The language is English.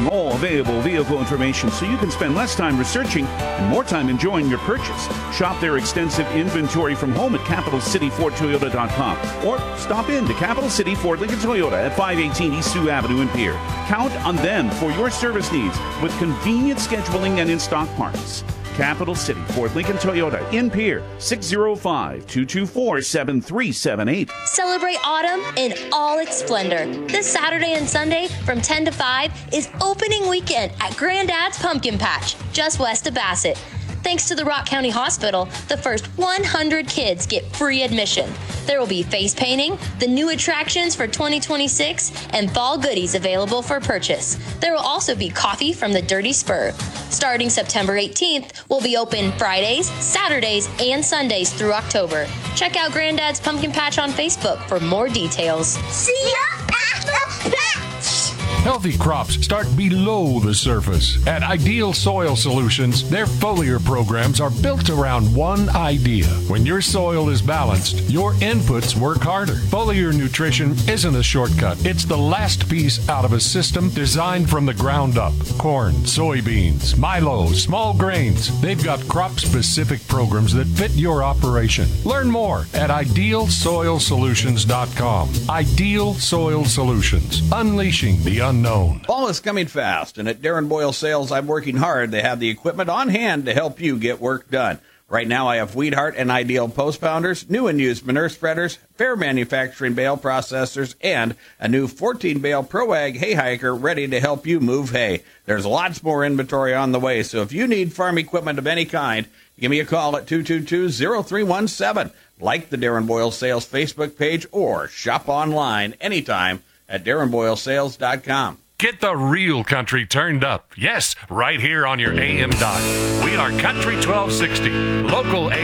including all available vehicle information so you can spend less time researching and more time enjoying your purchase. Shop their extensive inventory from home at CapitalCityFordToyota.com or stop in to Capital City Ford Lincoln Toyota at 518 East Sioux Avenue in Pierre. Count on them for your service needs with convenient scheduling and in-stock parts. Capital City Ford Lincoln Toyota in Pierre, 605-224-7378. Celebrate autumn in all its splendor. This Saturday and Sunday from 10 to 5 is opening weekend at Granddad's Pumpkin Patch, just west of Bassett. Thanks to the Rock County Hospital, the first 100 kids get free admission. There will be face painting, the new attractions for 2026, and fall goodies available for purchase. There will also be coffee from the Dirty Spur. Starting September 18th, we'll be open Fridays, Saturdays, and Sundays through October. Check out Granddad's Pumpkin Patch on Facebook for more details. See ya at the patch! Healthy crops start below the surface. At Ideal Soil Solutions, their foliar programs are built around one idea. When your soil is balanced, your inputs work harder. Foliar nutrition isn't a shortcut. It's the last piece out of a system designed from the ground up. Corn, soybeans, milo, small grains. They've got crop-specific programs that fit your operation. Learn more at IdealSoilSolutions.com. Ideal Soil Solutions. Unleashing the unknown. Fall is coming fast, and at Darren Boyle Sales, I'm working hard. They have the equipment on hand to help you get work done. Right now, I have Weedheart and Ideal post pounders, new and used manure spreaders, Fair Manufacturing bale processors, and a new 14-bale ProAg hay hiker ready to help you move hay. There's lots more inventory on the way, so if you need farm equipment of any kind, give me a call at 222-0317. Like the Darren Boyle Sales Facebook page or shop online anytime at DarrenBoyleSales.com. Get the real country turned up. Yes, right here on your AM dial. We are Country 1260, local